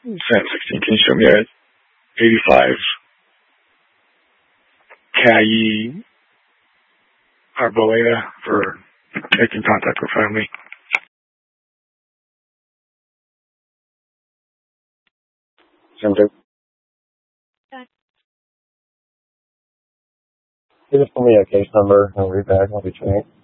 Sam 16, can you show me a 85 Cayenne Arboleda for making contact with family? Sam 2. Just give me a case number and I'll read back. I'll be trained.